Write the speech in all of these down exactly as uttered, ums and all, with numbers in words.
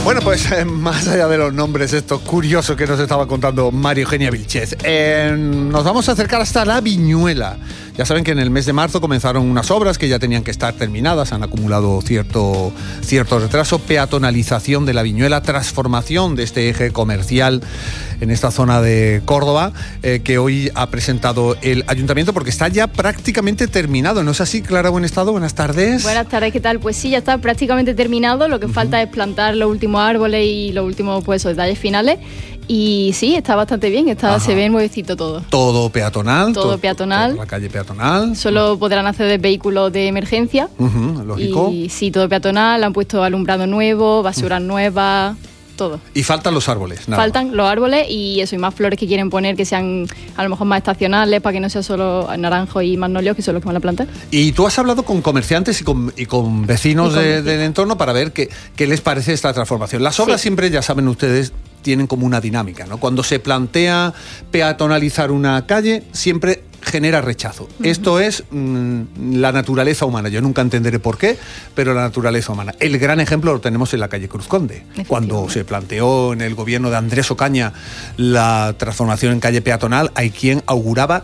Bueno, pues eh, más allá de los nombres estos curiosos que nos estaba contando María Eugenia Vilchez, eh, nos vamos a acercar hasta la Viñuela. Ya saben que en el mes de marzo comenzaron unas obras que ya tenían que estar terminadas, han acumulado cierto, cierto retraso, peatonalización de la Viñuela, transformación de este eje comercial en esta zona de Córdoba, eh, que hoy ha presentado el Ayuntamiento porque está ya prácticamente terminado. ¿No es así, Clara Buenestado? Buenas tardes. Buenas tardes, ¿qué tal? Pues sí, ya está prácticamente terminado, lo que uh-huh. falta es plantar los últimos árboles y los últimos pues, detalles finales. Y sí, está bastante bien, está, se ve nuevecito todo. Todo peatonal. Todo, todo peatonal. Toda la calle peatonal. Solo podrán acceder vehículos de emergencia. Uh-huh, lógico. Y sí, todo peatonal, han puesto alumbrado nuevo, basuras uh-huh. nuevas, todo. Y faltan los árboles. Nada faltan más. los árboles y eso, y más flores que quieren poner que sean a lo mejor más estacionales, para que no sea solo naranjos y magnolios, que son los que van a plantar. Y tú has hablado con comerciantes y con, y con vecinos y con de, del entorno para ver qué, qué les parece esta transformación. Las obras sí. siempre, ya saben ustedes, tienen como una dinámica, ¿no? Cuando se plantea peatonalizar una calle, siempre genera rechazo. Uh-huh. Esto es mmm, la naturaleza humana. Yo nunca entenderé por qué, pero la naturaleza humana. El gran ejemplo lo tenemos en la calle Cruz Conde. Cuando se planteó en el gobierno de Andrés Ocaña la transformación en calle peatonal, hay quien auguraba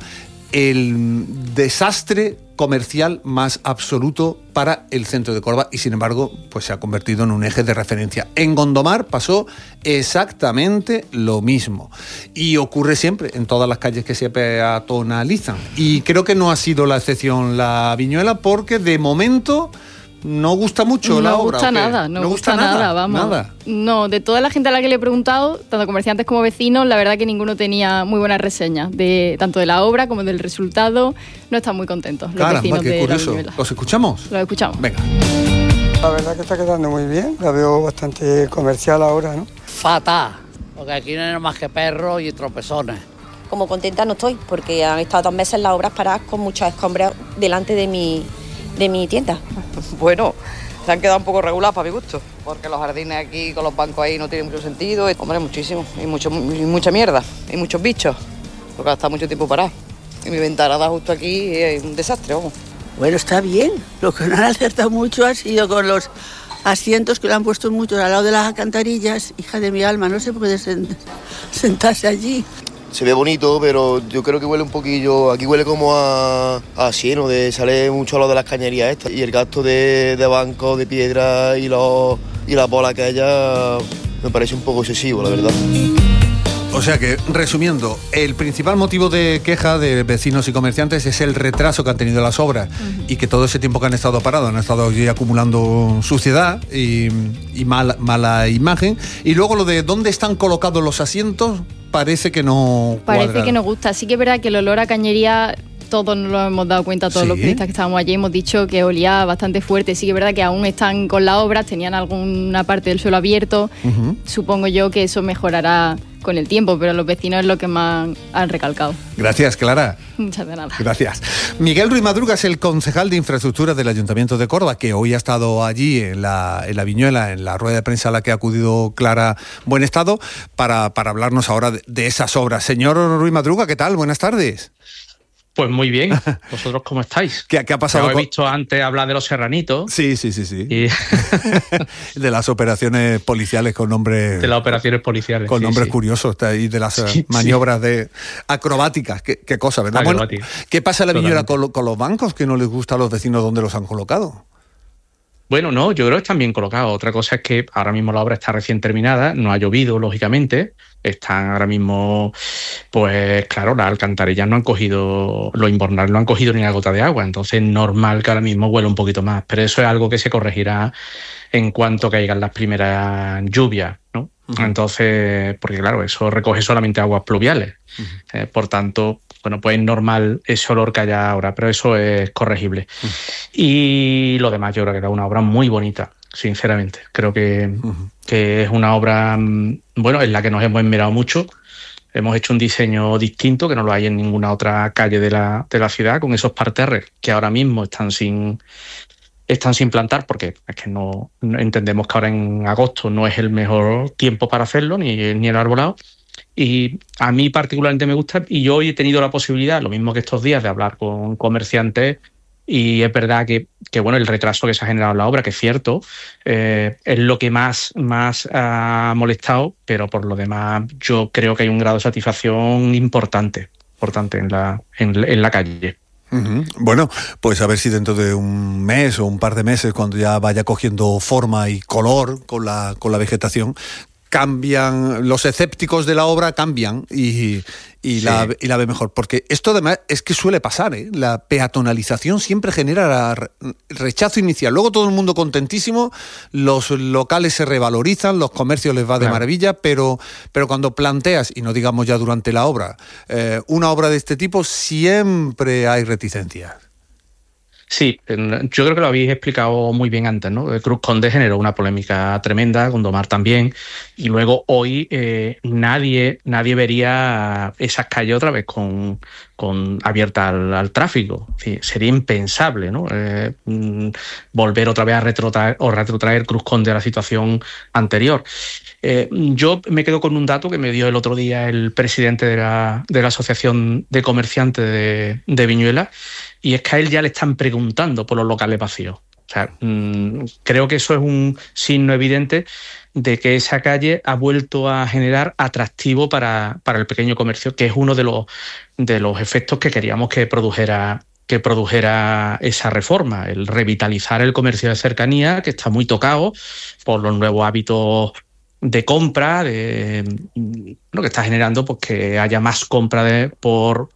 el desastre comercial más absoluto para el centro de Córdoba y sin embargo pues se ha convertido en un eje de referencia. En Gondomar pasó exactamente lo mismo y ocurre siempre en todas las calles que se peatonalizan y creo que no ha sido la excepción la Viñuela porque de momento no gusta mucho no la obra. Gusta nada, no, no gusta, gusta nada, nada, vamos. Nada. No, de toda la gente a la que le he preguntado, tanto comerciantes como vecinos, la verdad que ninguno tenía muy buenas reseñas, de, tanto de la obra como del resultado. No están muy contentos los Caramba, vecinos qué de curioso. la Viñuela. ¿Los escuchamos? Los escuchamos. Venga. La verdad que está quedando muy bien, la veo bastante comercial ahora, ¿no? Fatal, porque aquí no hay más que perros y tropezones. Como contenta no estoy, porque han estado dos meses las obras paradas con muchas escombros delante de mi... de mi tienda. Bueno, se han quedado un poco reguladas para mi gusto, porque los jardines aquí con los bancos ahí no tienen mucho sentido. Hombre, muchísimo, y, mucho, y mucha mierda, y muchos bichos, porque ha estado mucho tiempo parado. Y mi ventana da justo aquí y es un desastre, vamos. Bueno, está bien. Lo que no han acertado mucho ha sido con los asientos que le han puesto muchos al lado de las alcantarillas. Hija de mi alma, no se puede sentarse allí. Se ve bonito, pero yo creo que huele un poquillo, aquí huele como a, a cieno, de sale mucho lo de las cañerías estas. Y el gasto de, de bancos, de piedra y, los, y la bola que haya me parece un poco excesivo, la verdad. O sea que, resumiendo, el principal motivo de queja de vecinos y comerciantes es el retraso que han tenido las obras uh-huh. y que todo ese tiempo que han estado parados han estado allí acumulando suciedad y, y mal, mala imagen. Y luego lo de dónde están colocados los asientos parece que no Parece cuadra. que no gusta. Sí que es verdad que el olor a cañería todos nos lo hemos dado cuenta, todos ¿Sí? los turistas que estábamos allí hemos dicho que olía bastante fuerte. Sí que es verdad que aún están con las obras, tenían alguna parte del suelo abierto. Uh-huh. Supongo yo que eso mejorará con el tiempo, pero los vecinos es lo que más han recalcado. Gracias, Clara. Muchas de nada. Gracias. Miguel Ruiz Madruga es el concejal de Infraestructuras del Ayuntamiento de Córdoba, que hoy ha estado allí en la, en la Viñuela, en la rueda de prensa a la que ha acudido Clara Buenestado, para, para hablarnos ahora de, de esas obras. Señor Ruiz Madruga, ¿qué tal? Buenas tardes. Pues muy bien. ¿Vosotros cómo estáis? ¿Qué, qué ha pasado? Yo he con... visto antes hablar de los serranitos. Sí, sí, sí, sí. Y... de las operaciones policiales con nombres... De las operaciones policiales, Con sí, nombres sí. curiosos y de las sí, maniobras sí. de acrobáticas. Qué, qué cosa, ¿verdad? Bueno, ¿qué pasa en la Viñuela con, con los bancos que no les gusta a los vecinos donde los han colocado? Bueno, no, yo creo que están bien colocados. Otra cosa es que ahora mismo la obra está recién terminada, no ha llovido, lógicamente. Están ahora mismo, pues claro, las alcantarillas no han cogido, los invernales no han cogido ni una gota de agua, entonces es normal que ahora mismo huela un poquito más, pero eso es algo que se corregirá en cuanto caigan las primeras lluvias, ¿no? Uh-huh. Entonces, porque claro, eso recoge solamente aguas pluviales, uh-huh. eh, por tanto, bueno, pues es normal ese olor que haya ahora, pero eso es corregible. Uh-huh. Y lo demás yo creo que era una obra muy bonita, sinceramente. Creo que, uh-huh. que es una obra, bueno, en la que nos hemos esmerado mucho. Hemos hecho un diseño distinto, que no lo hay en ninguna otra calle de la, de la ciudad, con esos parterres que ahora mismo están sin, están sin plantar, porque es que no, no entendemos que ahora en agosto no es el mejor tiempo para hacerlo, ni, ni el arbolado. Y a mí particularmente me gusta, y yo hoy he tenido la posibilidad, lo mismo que estos días, de hablar con comerciantes y es verdad que, que bueno, el retraso que se ha generado en la obra, que es cierto, eh, es lo que más, más ha molestado, pero por lo demás yo creo que hay un grado de satisfacción importante, importante en la, en, en la calle. Uh-huh. Bueno, pues a ver si dentro de un mes o un par de meses, cuando ya vaya cogiendo forma y color con la, con la vegetación, cambian, los escépticos de la obra cambian y, y, sí. la, y la ve mejor. Porque esto además es que suele pasar, ¿eh? La peatonalización siempre genera rechazo inicial. Luego todo el mundo contentísimo, los locales se revalorizan, los comercios les va de claro. maravilla, pero, pero cuando planteas, y no digamos ya durante la obra, eh, una obra de este tipo, siempre hay reticencias. Sí, yo creo que lo habéis explicado muy bien antes, ¿no? Cruz Conde generó una polémica tremenda, Gondomar también, y luego hoy eh, nadie nadie vería esas calles otra vez con, con abiertas al, al tráfico. Sí, sería impensable, ¿no? Eh, volver otra vez a retrotraer, o retrotraer Cruz Conde a la situación anterior. Eh, yo me quedo con un dato que me dio el otro día el presidente de la, de la Asociación de Comerciantes de, de Viñuela, y es que a él ya le están preguntando por los locales vacíos. O sea, mmm, creo que eso es un signo evidente de que esa calle ha vuelto a generar atractivo para, para el pequeño comercio, que es uno de los, de los efectos que queríamos que produjera que produjera esa reforma, el revitalizar el comercio de cercanía, que está muy tocado por los nuevos hábitos de compra, de, lo que está generando pues que haya más compra de, por,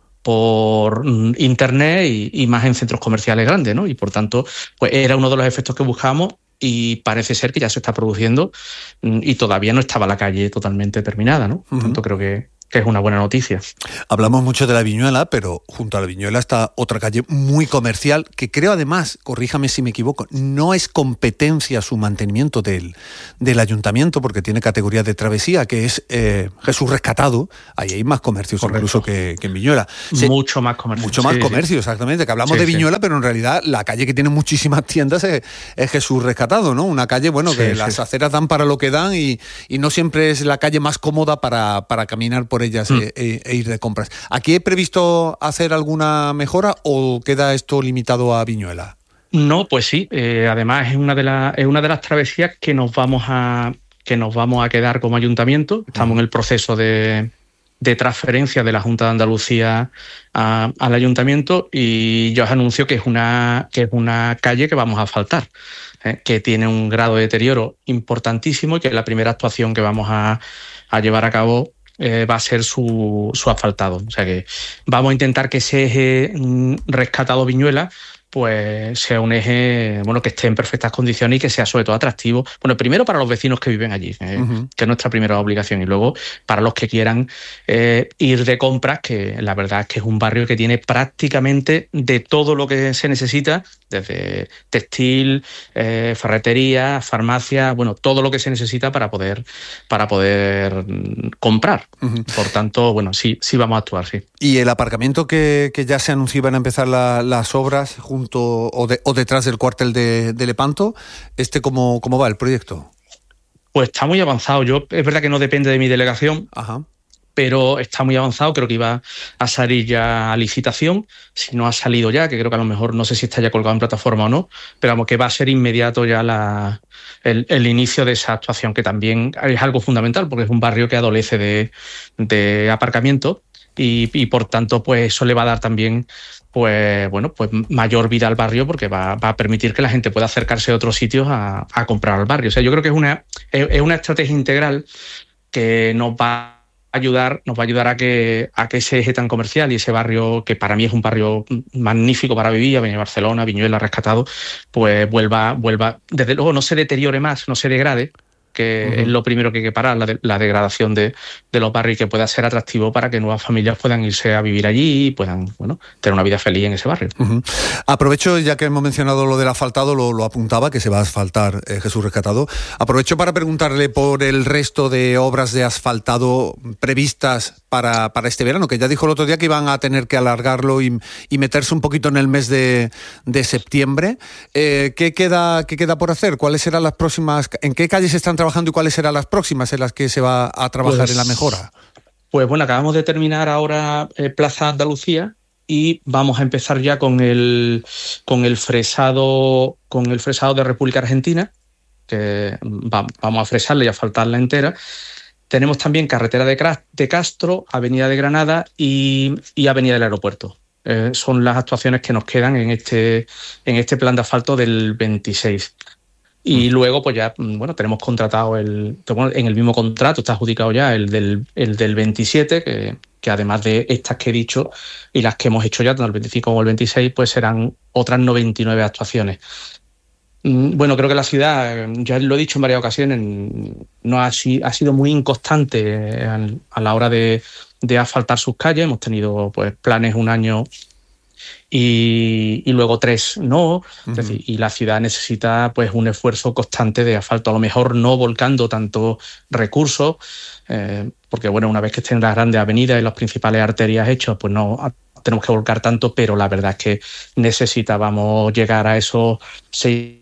por internet y, y más en centros comerciales grandes, ¿no? Y por tanto, pues era uno de los efectos que buscábamos y parece ser que ya se está produciendo y todavía no estaba la calle totalmente terminada, ¿no? Por tanto, uh-huh. creo que que es una buena noticia. Hablamos mucho de la Viñuela, pero junto a la Viñuela está otra calle muy comercial, que creo además, corríjame si me equivoco, no es competencia su mantenimiento del, del ayuntamiento, porque tiene categoría de travesía, que es eh, Jesús Rescatado. Ahí hay más comercios Correcto. Incluso que, que en Viñuela. Se, mucho más comercio. Mucho más sí, comercio, sí. exactamente. Que hablamos sí, de Viñuela, sí. pero en realidad la calle que tiene muchísimas tiendas es, es Jesús Rescatado, ¿no? Una calle, bueno, sí, que sí. las aceras dan para lo que dan y, y no siempre es la calle más cómoda para, para caminar por ellas mm. e, e ir de compras. ¿Aquí he previsto hacer alguna mejora o queda esto limitado a Viñuela? No, pues sí. Eh, además es una de las es una de las travesías que nos vamos a que nos vamos a quedar como ayuntamiento. Estamos mm. en el proceso de, de transferencia de la Junta de Andalucía a, al ayuntamiento y yo os anuncio que es una que es una calle que vamos a asfaltar, eh, que tiene un grado de deterioro importantísimo y que es la primera actuación que vamos a, a llevar a cabo. Eh, va a ser su, su asfaltado. O sea que vamos a intentar que ese eje mm, rescatado Viñuela pues sea un eje bueno que esté en perfectas condiciones y que sea sobre todo atractivo. Bueno, primero para los vecinos que viven allí, eh, uh-huh. que es nuestra primera obligación, y luego para los que quieran eh, ir de compras, que la verdad es que es un barrio que tiene prácticamente de todo lo que se necesita, desde textil, eh, ferretería, farmacia, bueno, todo lo que se necesita para poder para poder comprar. Uh-huh. Por tanto, bueno, sí, sí vamos a actuar, sí. Y el aparcamiento que, que ya se anunció iban a empezar la, las obras junto o, de, o detrás del cuartel de, de Lepanto, ¿este cómo, cómo va el proyecto? Pues está muy avanzado. Yo es verdad que no depende de mi delegación. Ajá. Pero está muy avanzado, creo que iba a salir ya a licitación, si no ha salido ya, que creo que a lo mejor no sé si está ya colgado en plataforma o no, pero vamos, que va a ser inmediato ya la, el, el inicio de esa actuación, que también es algo fundamental, porque es un barrio que adolece de, de aparcamiento y, y por tanto pues eso le va a dar también pues bueno pues mayor vida al barrio, porque va, va a permitir que la gente pueda acercarse a otros sitios a, a comprar al barrio. O sea, yo creo que es una, es, es una estrategia integral que nos va ayudar, nos va a ayudar a que, a que ese eje tan comercial y ese barrio, que para mí es un barrio magnífico para vivir, Avenida Barcelona, Viñuela, Rescatado, pues vuelva, vuelva, desde luego no se deteriore más, no se degrade, que uh-huh. es lo primero que hay que parar, la, de, la degradación de, de los barrios, y que pueda ser atractivo para que nuevas familias puedan irse a vivir allí y puedan, bueno, tener una vida feliz en ese barrio. Uh-huh. Aprovecho, ya que hemos mencionado lo del asfaltado, lo, lo apuntaba, que se va a asfaltar eh, Jesús Rescatado. Aprovecho para preguntarle por el resto de obras de asfaltado previstas para, para este verano, que ya dijo el otro día que iban a tener que alargarlo y, y meterse un poquito en el mes de, de septiembre. Eh, ¿qué queda, qué queda por hacer? ¿Cuáles serán las próximas? ¿En qué calles están trabajando y cuáles serán las próximas en las que se va a trabajar pues, en la mejora? Pues bueno, acabamos de terminar ahora eh, Plaza Andalucía y vamos a empezar ya con el, con el fresado, con el fresado de República Argentina, que va, vamos a fresarla y a asfaltarla entera. Tenemos también carretera de, de Castro, Avenida de Granada y, y Avenida del Aeropuerto. Eh, son las actuaciones que nos quedan en este, en este plan de asfalto del veintiséis. Y mm. luego, pues ya, bueno, tenemos contratado el, en el mismo contrato, está adjudicado ya el del, el del veintisiete, que, que además de estas que he dicho y las que hemos hecho ya, tanto el veinticinco como el veintiséis, pues serán otras noventa y nueve actuaciones. Bueno, creo que la ciudad, ya lo he dicho en varias ocasiones, no ha, ha sido muy inconstante a la hora de, de asfaltar sus calles. Hemos tenido pues planes un año y, y luego tres no. Uh-huh. Es decir, y la ciudad necesita pues un esfuerzo constante de asfalto, a lo mejor no volcando tanto recursos, eh, porque bueno, una vez que estén las grandes avenidas y las principales arterias hechas, pues no tenemos que volcar tanto, pero la verdad es que necesitábamos llegar a esos seiscientos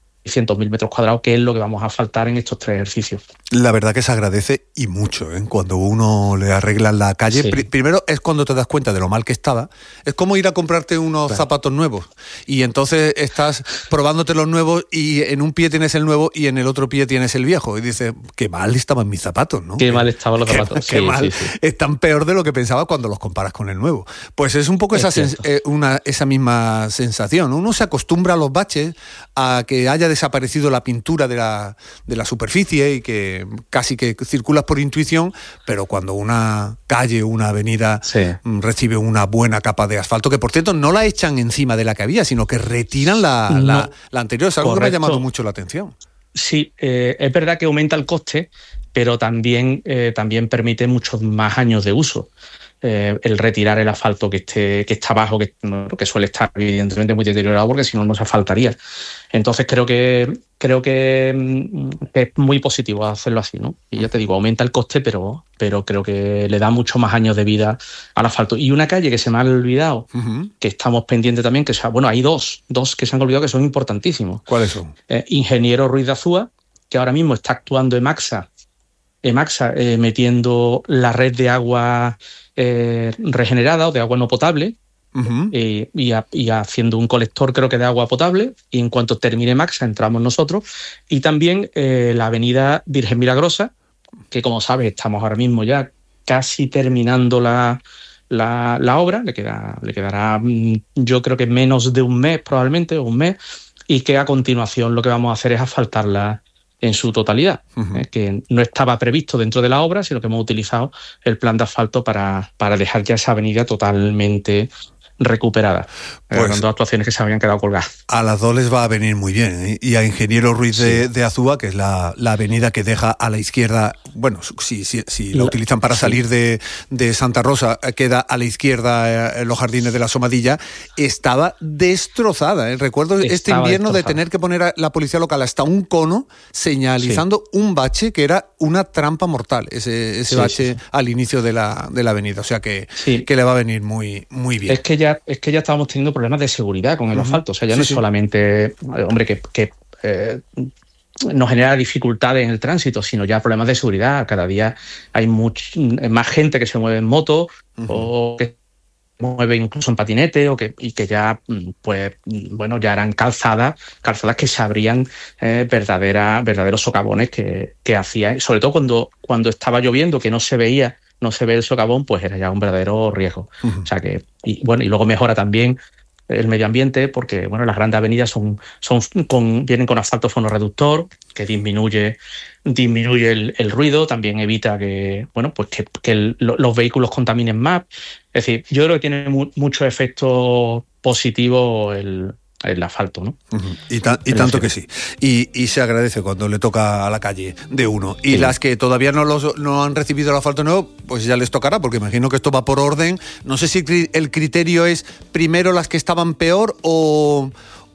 mil metros cuadrados, que es lo que vamos a asfaltar en estos tres ejercicios. La verdad que se agradece y mucho, ¿eh? Cuando uno le arregla la calle. Sí. Pr- primero es cuando te das cuenta de lo mal que estaba. Es como ir a comprarte unos claro. zapatos nuevos y entonces estás probándote los nuevos y en un pie tienes el nuevo y en el otro pie tienes el viejo y dices, qué mal estaban mis zapatos, ¿no? Qué mal estaban los zapatos. Qué, qué sí, mal. Sí, sí. Están peor de lo que pensaba cuando los comparas con el nuevo. Pues es un poco es esa, sens- eh, una, esa misma sensación. Uno se acostumbra a los baches, a que haya desaparecido la pintura de la, de la superficie y que casi que circulas por intuición, pero cuando una calle, una avenida sí. recibe una buena capa de asfalto, que por cierto no la echan encima de la que había, sino que retiran la, no, la, la anterior, es algo correcto. Que me ha llamado mucho la atención. Sí, eh, es verdad que aumenta el coste, pero también, eh, también permite muchos más años de uso. Eh, el retirar el asfalto que esté que está abajo, que, no, que suele estar evidentemente muy deteriorado, porque si no, no se asfaltaría. Entonces creo que creo que, que es muy positivo hacerlo así, ¿no? Y ya te digo, aumenta el coste, pero, pero creo que le da muchos más años de vida al asfalto. Y una calle que se me ha olvidado, uh-huh. que estamos pendientes también, que sea, bueno, hay dos, dos que se han olvidado que son importantísimos. ¿Cuáles son? Eh, Ingeniero Ruiz de Azúa, que ahora mismo está actuando Emaxa, Emaxa eh, metiendo la red de agua eh, regenerada o de agua no potable, uh-huh. eh, y, a, y haciendo un colector, creo que de agua potable, y en cuanto termine Emaxa entramos nosotros. Y también eh, la avenida Virgen Milagrosa, que como sabes estamos ahora mismo ya casi terminando la, la, la obra, le, queda, le quedará yo creo que menos de un mes probablemente, o un mes, y que a continuación lo que vamos a hacer es asfaltarla en su totalidad, uh-huh. eh, que no estaba previsto dentro de la obra, sino que hemos utilizado el plan de asfalto para, para dejar ya esa avenida totalmente recuperada. Pues eran dos actuaciones que se habían quedado colgadas. A las dos les va a venir muy bien, ¿eh? Y a Ingeniero Ruiz sí. de, de Azúa, que es la, la avenida que deja a la izquierda, bueno, si, si, si la, la utilizan para sí. salir de, de Santa Rosa, queda a la izquierda eh, los jardines de la Somadilla, estaba destrozada, ¿eh? Recuerdo estaba este invierno destrozada. De tener que poner a la policía local hasta un cono señalizando sí. un bache que era una trampa mortal, ese, ese sí, bache sí, sí. al inicio de la, de la avenida, o sea que, sí. que le va a venir muy, muy bien. Es que ya es que ya estábamos teniendo problemas de seguridad con el uh-huh. asfalto, o sea, ya sí, no es sí. solamente, hombre, que, que eh, nos genera dificultades en el tránsito, sino ya problemas de seguridad. Cada día hay much, más gente que se mueve en moto uh-huh. o que se mueve incluso en patinete, o que, y que ya, pues, bueno, ya eran calzadas, calzadas que se abrían eh, verdadera, verdaderos socavones que, que hacía, sobre todo cuando, cuando estaba lloviendo, que no se veía no se ve el socavón, pues era ya un verdadero riesgo. Uh-huh. O sea que, y bueno, y luego mejora también el medio ambiente, porque bueno, las grandes avenidas son, son con, vienen con asfalto fonorreductor, que disminuye, disminuye el, el ruido, también evita que, bueno, pues que, que el, los vehículos contaminen más. Es decir, yo creo que tiene mu- muchos efectos positivos el el asfalto, ¿no? Uh-huh. Y, ta- y tanto que sí. Y, y se agradece cuando le toca a la calle de uno. Y sí. las que todavía no, los, no han recibido el asfalto nuevo, pues ya les tocará, porque imagino que esto va por orden. No sé si el criterio es primero las que estaban peor o,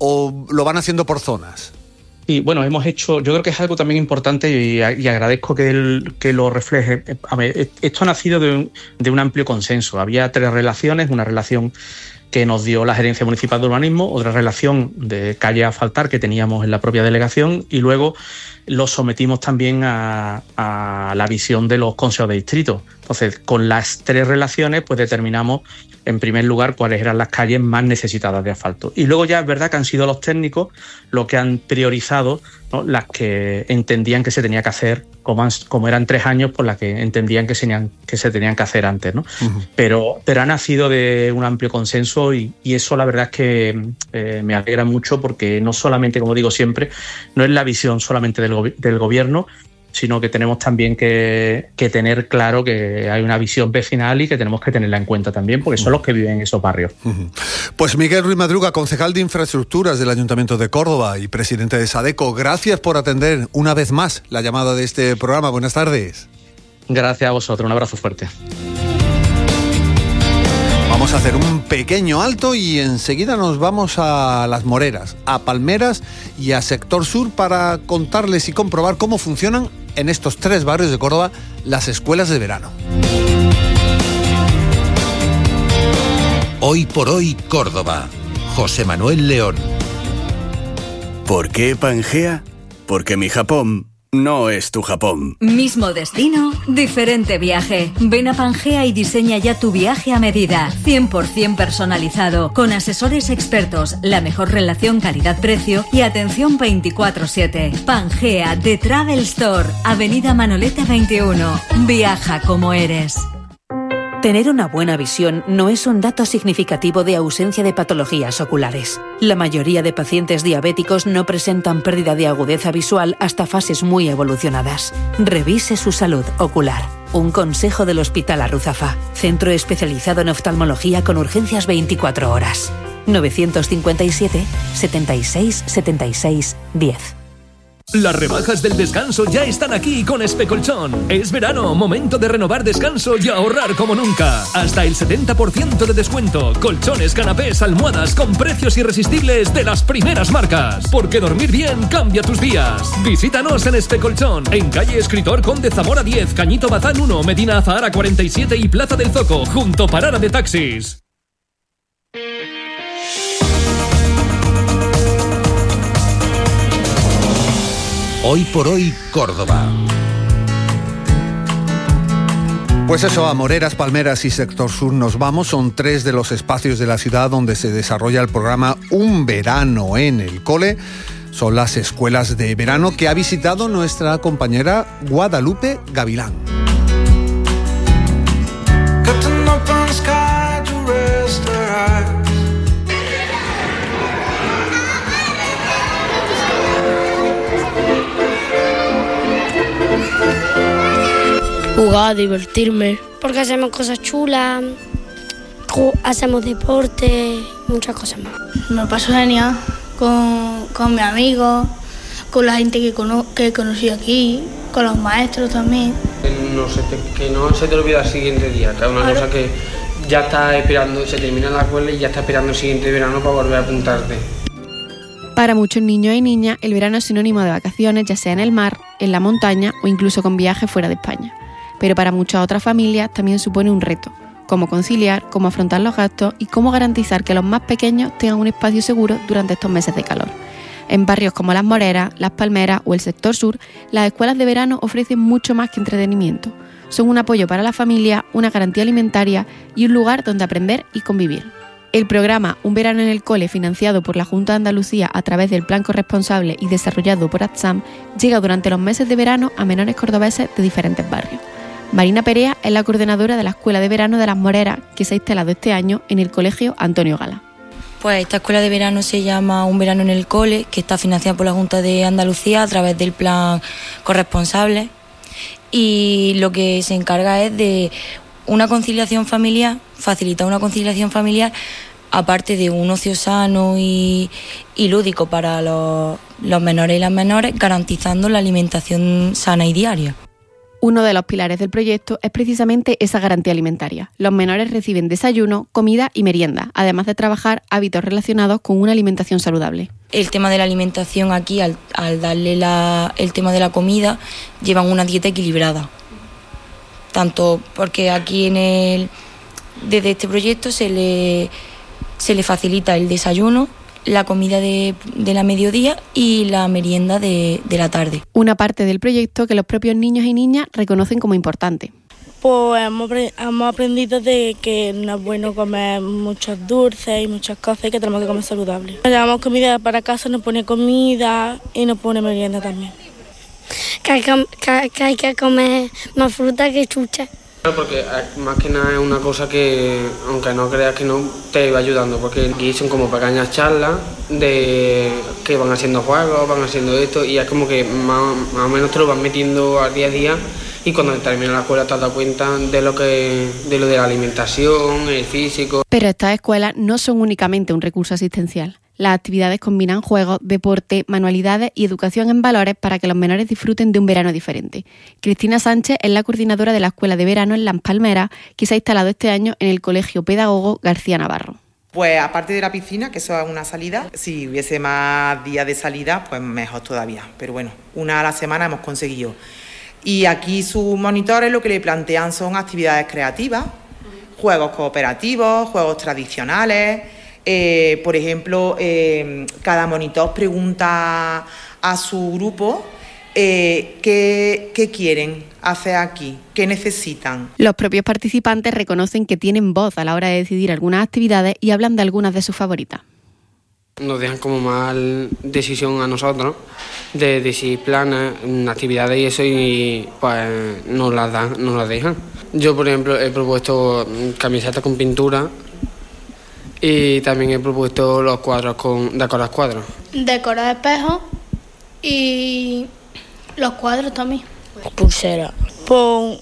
o lo van haciendo por zonas. Y bueno, hemos hecho, yo creo que es algo también importante y, y agradezco que, el, que lo refleje. A ver, esto ha nacido de un, de un amplio consenso. Había tres relaciones, una relación que nos dio la Gerencia Municipal de Urbanismo, otra relación de calle a asfaltar que teníamos en la propia delegación, y luego lo sometimos también a, a la visión de los consejos de distrito. Entonces, con las tres relaciones, pues determinamos en primer lugar, cuáles eran las calles más necesitadas de asfalto. Y luego ya es verdad que han sido los técnicos los que han priorizado, ¿no?, las que entendían que se tenía que hacer, como, han, como eran tres años, por las que entendían que se tenían que, se tenían que hacer antes, ¿no? Uh-huh. Pero, pero ha nacido de un amplio consenso y, y eso la verdad es que eh, me alegra mucho, porque no solamente, como digo siempre, no es la visión solamente del, go- del gobierno, sino que tenemos también que, que tener claro que hay una visión vecinal y que tenemos que tenerla en cuenta también, porque son los que viven en esos barrios. Pues Miguel Ruiz Madruga, concejal de Infraestructuras del Ayuntamiento de Córdoba y presidente de SADECO, gracias por atender una vez más la llamada de este programa. Buenas tardes. Gracias a vosotros, un abrazo fuerte. Vamos a hacer un pequeño alto y enseguida nos vamos a Las Moreras, a Palmeras y a Sector Sur para contarles y comprobar cómo funcionan en estos tres barrios de Córdoba las escuelas de verano. Hoy por hoy, Córdoba. José Manuel León. ¿Por qué Pangea? Porque mi Japón no es tu Japón. Mismo destino, diferente viaje. Ven a Pangea y diseña ya tu viaje a medida. cien por ciento personalizado, con asesores expertos, la mejor relación calidad-precio y atención veinticuatro siete. Pangea, The Travel Store, Avenida Manolete veintiuno. Viaja como eres. Tener una buena visión no es un dato significativo de ausencia de patologías oculares. La mayoría de pacientes diabéticos no presentan pérdida de agudeza visual hasta fases muy evolucionadas. Revise su salud ocular. Un consejo del Hospital Arruzafa, centro especializado en oftalmología con urgencias veinticuatro horas. novecientos cincuenta y siete, setenta y seis, setenta y seis, diez. Las rebajas del descanso ya están aquí con Especolchón. Es verano, momento de renovar descanso y ahorrar como nunca. Hasta el setenta por ciento de descuento. Colchones, canapés, almohadas con precios irresistibles de las primeras marcas. Porque dormir bien cambia tus días. Visítanos en Especolchón, en calle Escritor Conde Zamora diez, Cañito Bazán uno, Medina Azahara cuarenta y siete y Plaza del Zoco, junto Parada de Taxis. Hoy por hoy, Córdoba. Pues eso, a Moreras, Palmeras y Sector Sur nos vamos. Son tres de los espacios de la ciudad donde se desarrolla el programa Un Verano en el Cole. Son las escuelas de verano que ha visitado nuestra compañera Guadalupe Gavilán. Jugar, divertirme. Porque hacemos cosas chulas, hacemos deporte, muchas cosas más. Me paso genial con, con mis amigos, con la gente que, cono, que he conocido aquí, con los maestros también. No se te, que no se te olvida el siguiente día, que es una claro. cosa que ya estás esperando, se termina la escuela y ya estás esperando el siguiente verano para volver a apuntarte. Para muchos niños y niñas, el verano es sinónimo de vacaciones, ya sea en el mar, en la montaña o incluso con viajes fuera de España. Pero para muchas otras familias también supone un reto, cómo conciliar, cómo afrontar los gastos y cómo garantizar que los más pequeños tengan un espacio seguro durante estos meses de calor. En barrios como Las Moreras, Las Palmeras o el Sector Sur, las escuelas de verano ofrecen mucho más que entretenimiento. Son un apoyo para la familia, una garantía alimentaria y un lugar donde aprender y convivir. El programa Un Verano en el Cole, financiado por la Junta de Andalucía a través del Plan Corresponsable y desarrollado por ATSAM, llega durante los meses de verano a menores cordobeses de diferentes barrios. Marina Perea es la coordinadora de la Escuela de Verano de Las Moreras, que se ha instalado este año en el Colegio Antonio Gala. Pues esta escuela de verano se llama Un Verano en el Cole, que está financiada por la Junta de Andalucía a través del Plan Corresponsable, y lo que se encarga es de una conciliación familiar, facilitar una conciliación familiar, aparte de un ocio sano y, y lúdico para los, los menores y las menores, garantizando la alimentación sana y diaria. Uno de los pilares del proyecto es precisamente esa garantía alimentaria. Los menores reciben desayuno, comida y merienda, además de trabajar hábitos relacionados con una alimentación saludable. El tema de la alimentación aquí, al, al darle la, el tema de la comida, llevan una dieta equilibrada. Tanto porque aquí en el, desde este proyecto se le, se le facilita el desayuno, la comida de, de la mediodía y la merienda de, de la tarde. Una parte del proyecto que los propios niños y niñas reconocen como importante. Pues hemos, hemos aprendido de que no es bueno comer muchos dulces y muchas cosas y que tenemos que comer saludable. Nos llevamos comida para casa, nos pone comida y nos pone merienda también. Que hay que, que, que, hay que comer más fruta que chucha. Porque más que nada es una cosa que, aunque no creas que no, te va ayudando, porque aquí son como pequeñas charlas de que van haciendo juegos, van haciendo esto, y es como que más, más o menos te lo van metiendo al día a día, y cuando termina la escuela te has dado cuenta de lo que de lo de la alimentación, el físico. Pero estas escuelas no son únicamente un recurso asistencial. Las actividades combinan juegos, deporte, manualidades y educación en valores para que los menores disfruten de un verano diferente. Cristina Sánchez es la coordinadora de la Escuela de Verano en Las Palmeras, que se ha instalado este año en el Colegio Pedagogo García Navarro. Pues aparte de la piscina, que eso es una salida, si hubiese más días de salida, pues mejor todavía. Pero bueno, una a la semana hemos conseguido. Y aquí sus monitores lo que le plantean son actividades creativas, juegos cooperativos, juegos tradicionales. Eh, por ejemplo, eh, cada monitor pregunta a su grupo eh, qué, qué quieren hacer aquí, qué necesitan. Los propios participantes reconocen que tienen voz a la hora de decidir algunas actividades y hablan de algunas de sus favoritas. Nos dejan como más decisión a nosotros de decidir planes, actividades y eso, y pues nos las dan, nos las dejan. Yo, por ejemplo, he propuesto camisetas con pintura. Y también he propuesto los cuadros con decorar cuadros. Decorar espejos y los cuadros también. Pulsera. Por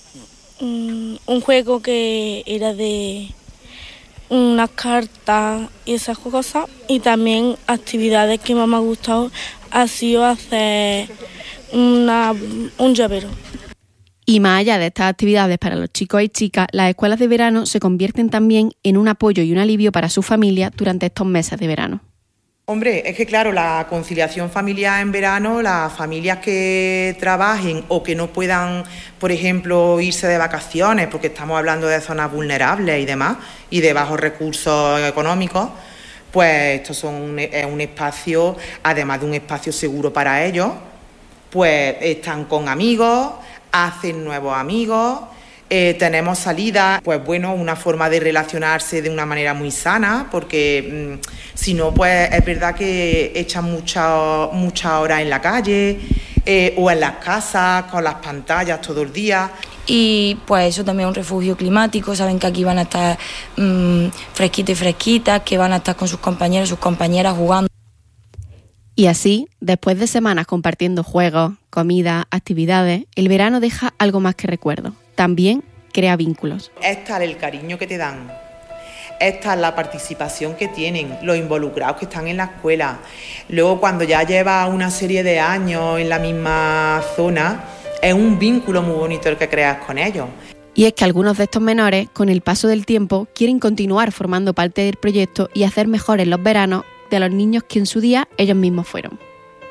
un, un juego que era de unas cartas y esas cosas. Y también actividades que más me ha gustado ha sido hacer una, un llavero. Y más allá de estas actividades para los chicos y chicas, las escuelas de verano se convierten también en un apoyo y un alivio para sus familias durante estos meses de verano. Hombre, es que claro, la conciliación familiar en verano, las familias que trabajen o que no puedan, por ejemplo, irse de vacaciones, porque estamos hablando de zonas vulnerables y demás, y de bajos recursos económicos, pues esto son un, es un espacio, además de un espacio seguro para ellos, pues están con amigos, hacen nuevos amigos, eh, tenemos salidas, pues bueno, una forma de relacionarse de una manera muy sana, porque mmm, si no, pues es verdad que echan muchas muchas horas en la calle eh, o en las casas con las pantallas todo el día. Y pues eso también es un refugio climático, saben que aquí van a estar mmm, fresquitos y fresquitas, que van a estar con sus compañeros, sus compañeras jugando. Y así, después de semanas compartiendo juegos, comida, actividades, el verano deja algo más que recuerdo. También crea vínculos. Es tal el cariño que te dan, es tal la participación que tienen, los involucrados que están en la escuela. Luego, cuando ya llevas una serie de años en la misma zona, es un vínculo muy bonito el que creas con ellos. Y es que algunos de estos menores, con el paso del tiempo, quieren continuar formando parte del proyecto y hacer mejores los veranos de los niños que en su día ellos mismos fueron.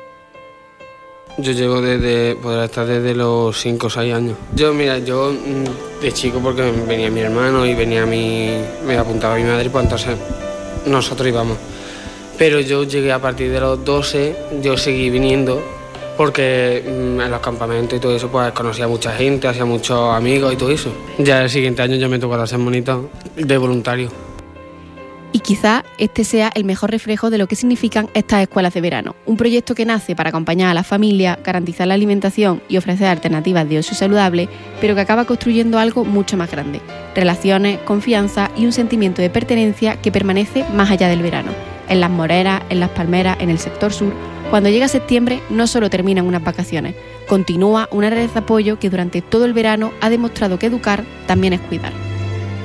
Yo llevo desde, podrá estar desde los cinco o seis años. Yo, mira, yo de chico, porque venía mi hermano y venía mi, me apuntaba mi madre, pues entonces nosotros íbamos. Pero yo llegué a partir de los doce, yo seguí viniendo, porque en los campamentos y todo eso, pues conocía a mucha gente, hacía muchos amigos y todo eso. Ya el siguiente año yo me tocó hacer monito de voluntario. Y quizá este sea el mejor reflejo de lo que significan estas escuelas de verano. Un proyecto que nace para acompañar a las familias, garantizar la alimentación y ofrecer alternativas de ocio saludable, pero que acaba construyendo algo mucho más grande. Relaciones, confianza y un sentimiento de pertenencia que permanece más allá del verano. En Las Moreras, en Las Palmeras, en el sector sur, cuando llega septiembre no solo terminan unas vacaciones, continúa una red de apoyo que durante todo el verano ha demostrado que educar también es cuidar.